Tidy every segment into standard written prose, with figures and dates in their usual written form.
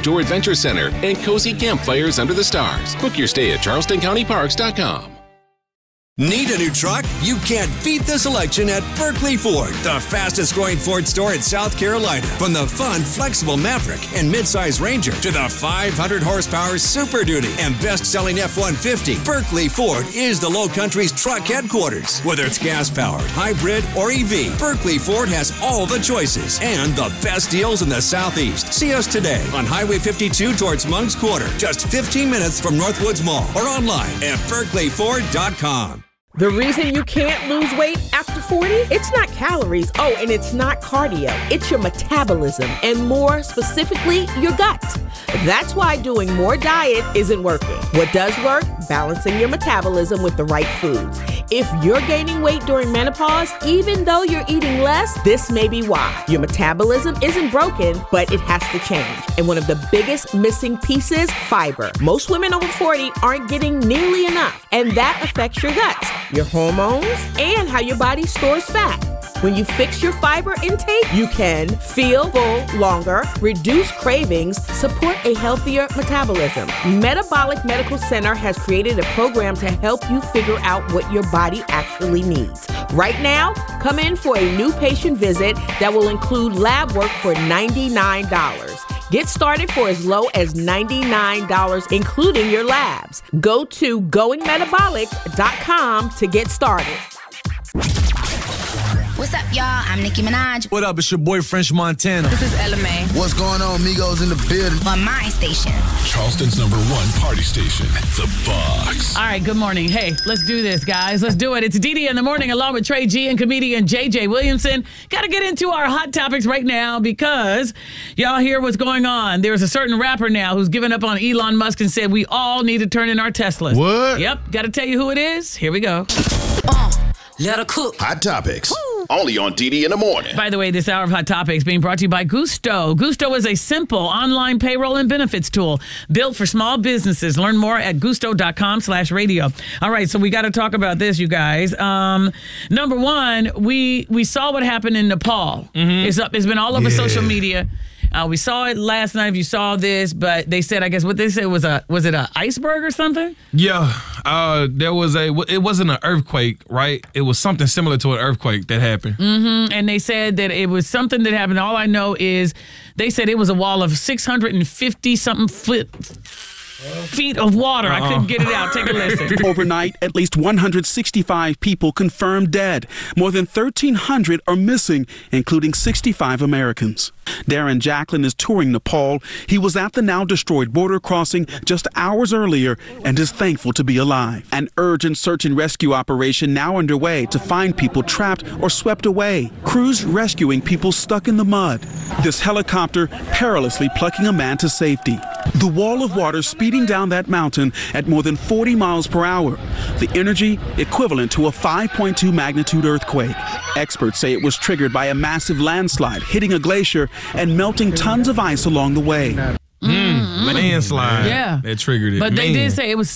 Outdoor Adventure Center, and cozy campfires under the stars. Book your stay at charlestoncountyparks.com. Need a new truck? You can't beat the selection at Berkeley Ford, the fastest growing Ford store in South Carolina. From the fun, flexible Maverick and midsize Ranger to the 500 horsepower Super Duty and best-selling F-150, Berkeley Ford is the Low Country's truck headquarters. Whether it's gas-powered, hybrid, or EV, Berkeley Ford has all the choices and the best deals in the Southeast. See us today on Highway 52 towards Moncks Quarter, just 15 minutes from Northwoods Mall, or online at berkeleyford.com. The reason you can't lose weight after 40? It's not calories. Oh, and it's not cardio. It's your metabolism, and more specifically, your gut. That's why doing more diet isn't working. What does work? Balancing your metabolism with the right foods. If you're gaining weight during menopause, even though you're eating less, this may be why. Your metabolism isn't broken, but it has to change. And one of the biggest missing pieces, fiber. Most women over 40 aren't getting nearly enough, and that affects your gut, your hormones, and how your body stores fat. When you fix your fiber intake, you can feel full longer, reduce cravings, support a healthier metabolism. Metabolic Medical Center has created a program to help you figure out what your body actually needs. Right now, come in for a new patient visit that will include lab work for $99. Get started for as low as $99, including your labs. Go to goingmetabolic.com to get started. What's up, y'all? I'm Nicki Minaj. What up? It's your boy, French Montana. This is Ella Mai. What's going on, Migos in the building? On my station. Charleston's #1 party station, The Box. All right, good morning. Hey, let's do this, guys. Let's do it. It's DD in the morning along with Trey G and comedian JJ Williamson. Got to get into our hot topics right now because y'all hear what's going on. There's a certain rapper now who's given up on Elon Musk and said we all need to turn in our Teslas. What? Yep, got to tell you who it is. Here we go. Let her cook. Hot topics. Only on DD in the morning. By the way, this hour of Hot Topics being brought to you by Gusto. Gusto is a simple online payroll and benefits tool built for small businesses. Learn more at gusto.com/radio. All right, so we got to talk about this, you guys. Number one, we saw what happened in Nepal. It's been all over social media. We saw it last night. If you saw this, but they said, I guess what they said was it an iceberg or something? Yeah, there was it wasn't an earthquake, right? It was something similar to an earthquake that happened. And they said that it was something that happened. All I know is they said it was a wall of 650-something feet of water. I couldn't get it out. Take a listen. Overnight, at least 165 people confirmed dead. More than 1,300 are missing, including 65 Americans. Darren Jacklin is touring Nepal. He was at the now-destroyed border crossing just hours earlier and is thankful to be alive. An urgent search and rescue operation now underway to find people trapped or swept away. Crews rescuing people stuck in the mud. This helicopter perilously plucking a man to safety. The wall of water speeding down that mountain at more than 40 miles per hour. The energy equivalent to a 5.2 magnitude earthquake. Experts say it was triggered by a massive landslide hitting a glacier and melting tons of ice along the way. Landslide. Yeah. That triggered it. But they did say it was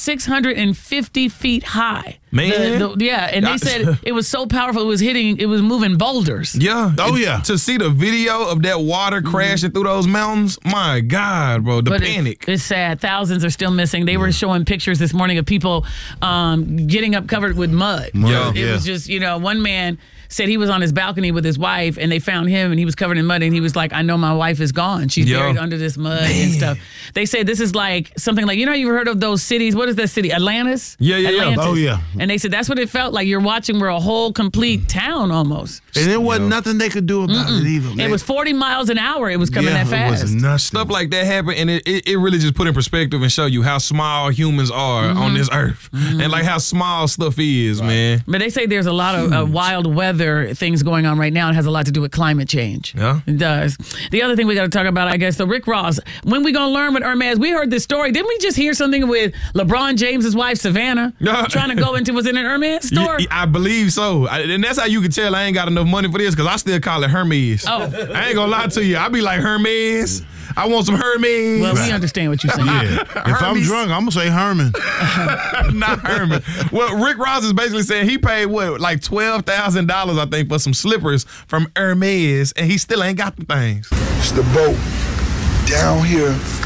650 feet high. Man. And they said it was so powerful it was moving boulders. Yeah. Oh, yeah. To see the video of that water crashing through those mountains, my God, bro, the panic. It's sad. Thousands are still missing. They were showing pictures this morning of people getting up covered with mud. It was just, one man said he was on his balcony with his wife and they found him and he was covered in mud and he was like, I know my wife is gone. She's buried under this mud and stuff. They say this is like something like, you've heard of those cities? What is that city? Atlantis? Atlantis. Oh, yeah. And they said that's what it felt like. You're watching a whole complete town almost. And there wasn't nothing they could do about it either, man. It was 40 miles an hour. It was coming that fast. It was nuts. Stuff like that happened, and it really just put in perspective and show you how small humans are on this earth, and like how small stuff is, man. But they say there's a lot of wild weather things going on right now. It has a lot to do with climate change. Yeah, it does. The other thing we got to talk about, I guess, the Rick Ross. When we gonna learn with Hermes? We heard this story. Didn't we just hear something with LeBron James's wife Savannah trying to go into? Was it an Hermes store? I believe so, and that's how you can tell I ain't got enough money for this because I still call it Hermes. Oh, I ain't gonna lie to you. I be like Hermes. I want some Hermes. Well, we understand what you're saying. Yeah. If I'm drunk, I'm gonna say Herman. Not Herman. Well, Rick Ross is basically saying he paid like $12,000, I think, for some slippers from Hermes, and he still ain't got the things. It's the boat down here